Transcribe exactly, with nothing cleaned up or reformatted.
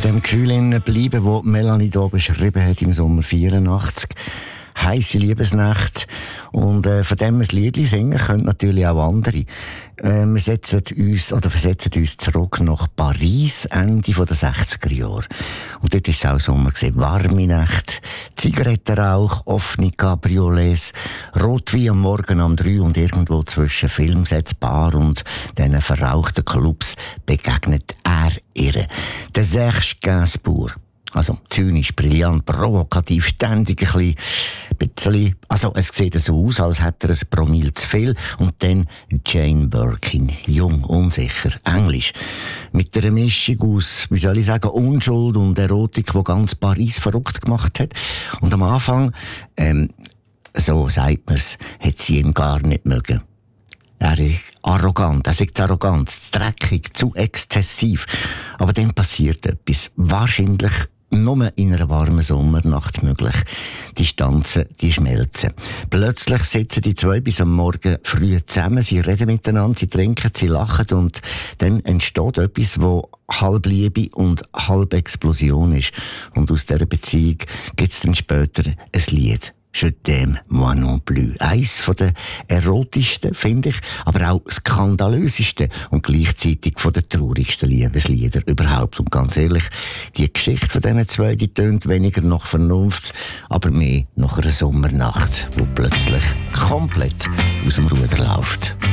dem Gefühl bleiben, das Melanie hier beschrieben hat im Sommer vierundachtzig. Heisse Liebesnacht. Und äh, von dem ein Lied singen können natürlich auch andere. Äh, wir setzen uns, oder versetzen uns zurück nach Paris, Ende der sechziger Jahre. Und dort war es auch Sommer gewesen. Warme Nacht, Zigarettenrauch, offene Cabriolets, Rotwein am Morgen um drei und irgendwo zwischen Filmsets, Bar und diesen verrauchten Clubs begegnet er ihr. Der Serge Gainsbourg. Also zynisch, brillant, provokativ, ständig ein bisschen, also es sieht so aus, als hätte er ein Promille zu viel. Und dann Jane Birkin, jung, unsicher, Englisch. Mit einer Mischung aus, wie soll ich sagen, Unschuld und Erotik, die ganz Paris verrückt gemacht hat. Und am Anfang, ähm, so sagt man's, hat sie ihn gar nicht mögen. Er ist arrogant, er ist zu arrogant, zu dreckig, zu exzessiv. Aber dann passiert etwas. Wahrscheinlich nur in einer warmen Sommernacht möglich. Die Distanzen, die schmelzen. Plötzlich sitzen die zwei bis am Morgen früh zusammen, sie reden miteinander, sie trinken, sie lachen und dann entsteht etwas, wo halb Liebe und halb Explosion ist. Und aus dieser Beziehung gibt es dann später ein Lied. Je t'aime, moi non plus. Eins von den erotischsten, finde ich, aber auch skandalösesten und gleichzeitig von den traurigsten Liebeslieder überhaupt. Und ganz ehrlich, die Geschichte von diesen zwei, die tönt weniger nach Vernunft, aber mehr nach einer Sommernacht, die plötzlich komplett aus dem Ruder läuft.